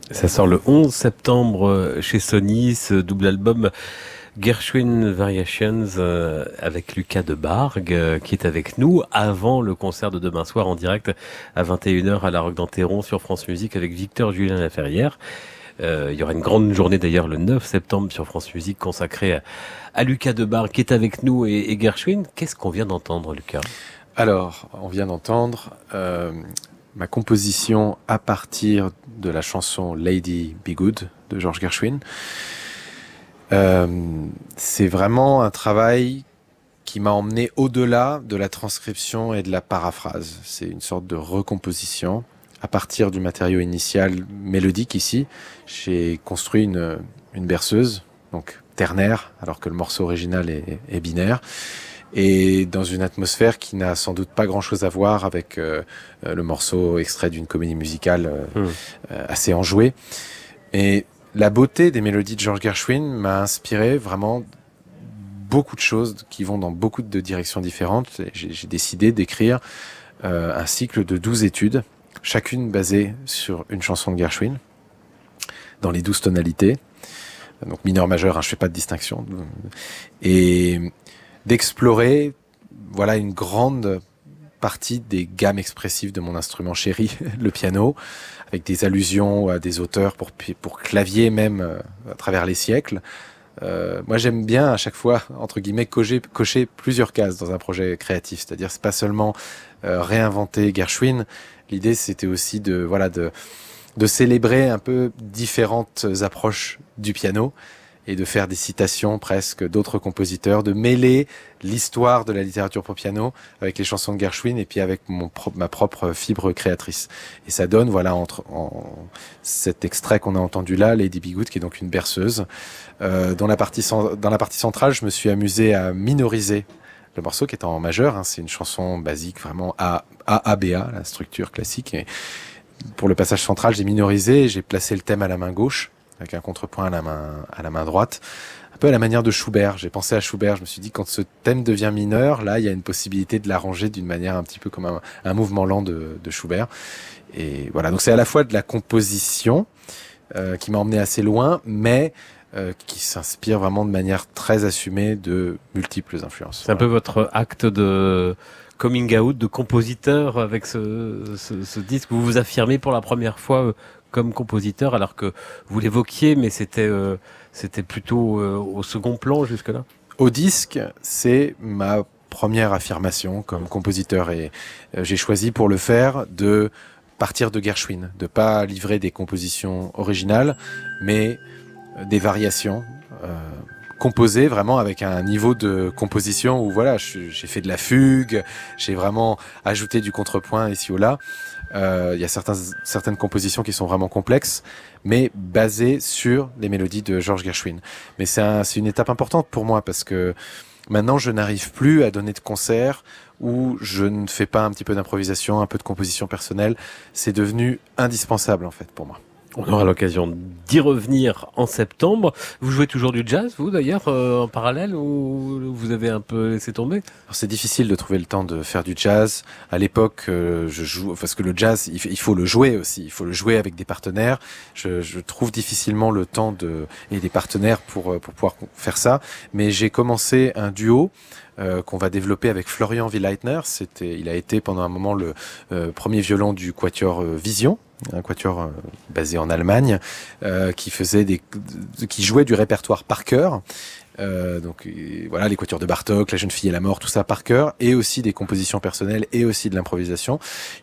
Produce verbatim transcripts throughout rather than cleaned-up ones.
Ça sort le onze septembre chez Sony, ce double album Gershwin Variations euh, avec Lucas de Bargue euh, qui est avec nous avant le concert de demain soir en direct à vingt et une heures à la Roque d'Enterron sur France Musique avec Victor Julien Laferrière. Euh, il y aura une grande journée d'ailleurs le neuf septembre sur France Musique consacrée à, à Lucas de Bargue qui est avec nous et, et Gershwin. Qu'est-ce qu'on vient d'entendre, Lucas ? Alors, on vient d'entendre euh, ma composition à partir de la chanson Lady Be Good de George Gershwin. Euh, c'est vraiment un travail qui m'a emmené au-delà de la transcription et de la paraphrase. C'est une sorte de recomposition. À partir du matériau initial mélodique ici, j'ai construit une, une berceuse, donc ternaire, alors que le morceau original est, est binaire, et dans une atmosphère qui n'a sans doute pas grand-chose à voir avec euh, le morceau extrait d'une comédie musicale euh, mmh. euh, assez enjouée. Et la beauté des mélodies de George Gershwin m'a inspiré vraiment beaucoup de choses qui vont dans beaucoup de directions différentes. J'ai, j'ai décidé d'écrire euh, un cycle de douze études, chacune basée sur une chanson de Gershwin, dans les douze tonalités, donc mineur, majeur, hein, je fais pas de distinction, et d'explorer, voilà, une grande partie des gammes expressives de mon instrument chéri, le piano, avec des allusions à des auteurs pour, pour clavier même euh, à travers les siècles. Euh, moi, j'aime bien à chaque fois, entre guillemets, cocher, cocher plusieurs cases dans un projet créatif. C'est-à-dire, c'est pas seulement euh, réinventer Gershwin. L'idée, c'était aussi de, voilà, de, de célébrer un peu différentes approches du piano et de faire des citations presque d'autres compositeurs, de mêler l'histoire de la littérature pour piano avec les chansons de Gershwin et puis avec mon pro- ma propre fibre créatrice. Et ça donne, voilà, entre en, cet extrait qu'on a entendu là, Lady Be Good, qui est donc une berceuse. Euh, dans la partie dans la partie centrale, je me suis amusé à minoriser le morceau qui est en majeur. Hein, c'est une chanson basique, vraiment A A A B A, la structure classique. Et pour le passage central, j'ai minorisé et j'ai placé le thème à la main gauche, avec un contrepoint à la main, à la main droite, un peu à la manière de Schubert. J'ai pensé à Schubert, je me suis dit, quand ce thème devient mineur, là, il y a une possibilité de l'arranger d'une manière un petit peu comme un, un mouvement lent de, de Schubert. Et voilà, donc c'est à la fois de la composition, euh, qui m'a emmené assez loin, mais euh, qui s'inspire vraiment de manière très assumée de multiples influences. C'est un voilà. peu votre acte de coming out, de compositeur avec ce, ce, ce disque. Vous vous affirmez pour la première fois euh, comme compositeur, alors que vous l'évoquiez, mais c'était, euh, c'était plutôt euh, au second plan jusque-là. Au disque, c'est ma première affirmation comme compositeur et euh, j'ai choisi pour le faire de partir de Gershwin, de pas livrer des compositions originales, mais euh, des variations euh, composées vraiment avec un niveau de composition où voilà, je, j'ai fait de la fugue, j'ai vraiment ajouté du contrepoint ici ou là. Il euh, y a certains, certaines compositions qui sont vraiment complexes, mais basées sur les mélodies de George Gershwin. Mais c'est, un, c'est une étape importante pour moi parce que maintenant je n'arrive plus à donner de concerts où je ne fais pas un petit peu d'improvisation, un peu de composition personnelle. C'est devenu indispensable en fait pour moi. On aura l'occasion d'y revenir en septembre. Vous jouez toujours du jazz, vous d'ailleurs, euh, en parallèle, ou vous avez un peu laissé tomber ? Alors, c'est difficile de trouver le temps de faire du jazz. À l'époque, euh, je joue parce que le jazz, il, il faut le jouer aussi. Il faut le jouer avec des partenaires. Je, je trouve difficilement le temps de et des partenaires pour pour pouvoir faire ça. Mais j'ai commencé un duo. Euh, qu'on va développer avec Florian Willeitner. C'était, il a été pendant un moment le euh, premier violon du quatuor euh, Vision, un quatuor euh, basé en Allemagne, euh, qui faisait des, qui jouait du répertoire par cœur. Euh, donc et, voilà, les quatuors de Bartók, La jeune fille et la mort, tout ça par cœur, et aussi des compositions personnelles et aussi de l'improvisation.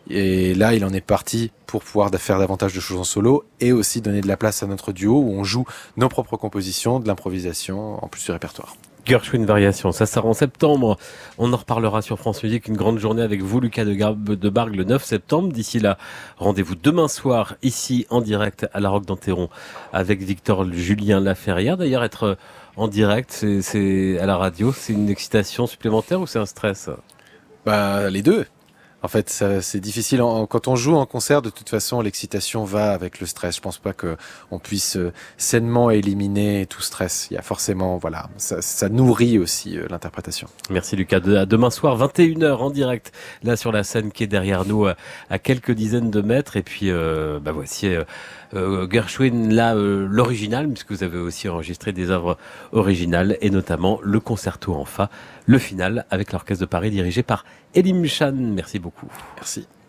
Et là, il en est parti pour pouvoir faire davantage de choses en solo et aussi donner de la place à notre duo où on joue nos propres compositions, de l'improvisation en plus du répertoire. Gershwin Variation, ça sort en septembre. On en reparlera sur France Musique, une grande journée avec vous, Lucas de, Gar- de Bargue, le neuf septembre. D'ici là, rendez-vous demain soir, ici, en direct, à la Roque d'Enterron, avec Victor Julien Laferrière. D'ailleurs, être en direct, c'est, c'est à la radio, c'est une excitation supplémentaire ou c'est un stress ? Bah, les deux. En fait, ça, c'est difficile. En, quand on joue en concert, de toute façon, l'excitation va avec le stress. Je pense pas que on puisse euh, sainement éliminer tout stress. Il y a forcément, voilà, ça, ça nourrit aussi euh, l'interprétation. Merci Lucas. De, à demain soir, vingt et une heures en direct, là sur la scène qui est derrière nous, à, à quelques dizaines de mètres. Et puis, euh, bah voici euh, euh, Gershwin, là, euh, l'original, puisque vous avez aussi enregistré des œuvres originales, et notamment le concerto en fa, le final, avec l'Orchestre de Paris dirigé par Elie Mchan. Merci beaucoup. Merci.